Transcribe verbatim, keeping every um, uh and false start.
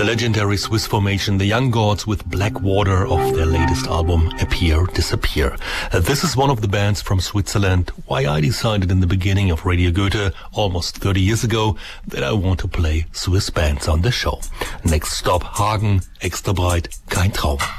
legendary Swiss formation, the Young Gods, with Black Water off their latest album, Appear, Disappear. Uh, this is one of the bands from Switzerland. Why I decided in the beginning of Radio Goethe, almost thirty years ago, that I want to play Swiss bands on the show. Next stop, Hagen, Extra breit, kein Traum.